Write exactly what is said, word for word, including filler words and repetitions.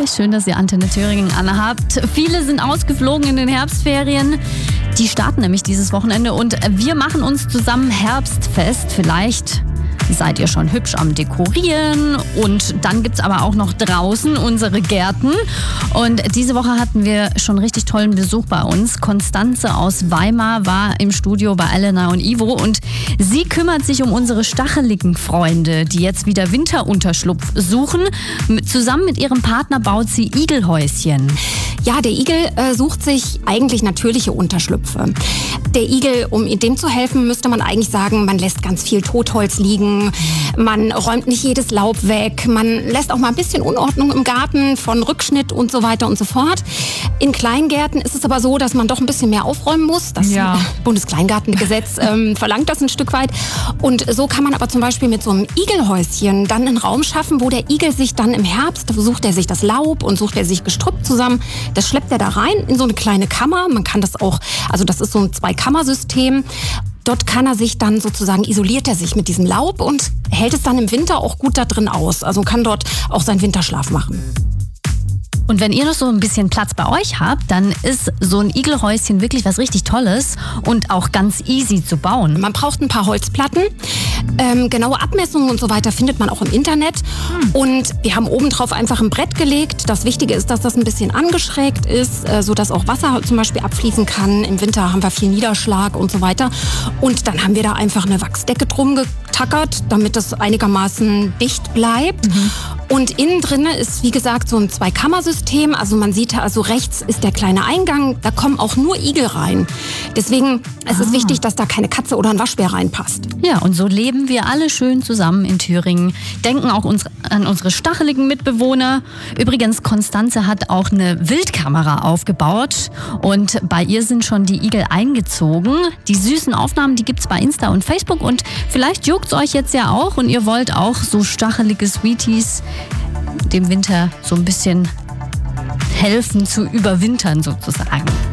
Schön, dass ihr Antenne Thüringen anhabt. Viele sind ausgeflogen in den Herbstferien. Die starten nämlich dieses Wochenende und wir machen uns zusammen Herbstfest. Vielleicht seid ihr schon hübsch am Dekorieren und dann gibt's aber auch noch draußen unsere Gärten. Und diese Woche hatten wir schon richtig tollen Besuch bei uns. Konstanze aus Weimar war im Studio bei Elena und Ivo und sie kümmert sich um unsere stacheligen Freunde, die jetzt wieder Winterunterschlupf suchen. Zusammen mit ihrem Partner baut sie Igelhäuschen. Ja, der Igel äh, sucht sich eigentlich natürliche Unterschlüpfe. Der Igel, um ihm dem zu helfen, müsste man eigentlich sagen, man lässt ganz viel Totholz liegen, man räumt nicht jedes Laub weg, man lässt auch mal ein bisschen Unordnung im Garten von Rückschnitt und so weiter und so fort. In Kleingärten ist es aber so, dass man doch ein bisschen mehr aufräumen muss. Das ja. Bundeskleingartengesetz ähm, verlangt das ein Stück weit. Und so kann man aber zum Beispiel mit so einem Igelhäuschen dann einen Raum schaffen, wo der Igel sich dann im Herbst, sucht er sich das Laub und sucht er sich Gestrüpp zusammen. Das schleppt er da rein in so eine kleine Kammer. Man kann das auch, also das ist so ein Zwei-Kammer-System. Dort kann er sich dann sozusagen, isoliert er sich mit diesem Laub und hält es dann im Winter auch gut da drin aus. Also kann dort auch seinen Winterschlaf machen. Und wenn ihr noch so ein bisschen Platz bei euch habt, dann ist so ein Igelhäuschen wirklich was richtig Tolles und auch ganz easy zu bauen. Man braucht ein paar Holzplatten. Ähm, genaue Abmessungen und so weiter findet man auch im Internet. Hm. Und wir haben obendrauf einfach ein Brett gelegt. Das Wichtige ist, dass das ein bisschen angeschrägt ist, äh, sodass auch Wasser zum Beispiel abfließen kann. Im Winter haben wir viel Niederschlag und so weiter. Und dann haben wir da einfach eine Wachsdecke drum getackert, damit das einigermaßen dicht bleibt. Mhm. Und innen drin ist, wie gesagt, so ein Zwei-Kammer-System. Also man sieht, also rechts ist der kleine Eingang. Da kommen auch nur Igel rein. Deswegen es ist es wichtig, dass da keine Katze oder ein Waschbär reinpasst. Ja, und so leben wir alle schön zusammen in Thüringen. Denken auch uns, an unsere stacheligen Mitbewohner. Übrigens, Konstanze hat auch eine Wildkamera aufgebaut. Und bei ihr sind schon die Igel eingezogen. Die süßen Aufnahmen, die gibt's bei Insta und Facebook. Und vielleicht juckt's euch jetzt ja auch und ihr wollt auch so stachelige Sweeties dem Winter so ein bisschen helfen zu überwintern sozusagen.